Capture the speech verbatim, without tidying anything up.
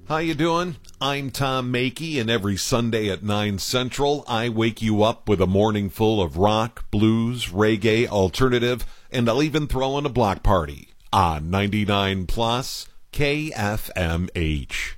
How you doing? I'm Tom Makey, and every Sunday at nine Central, I wake you up with a morning full of rock, blues, reggae, alternative, and I'll even throw in a block party on ninety-nine plus K F M H.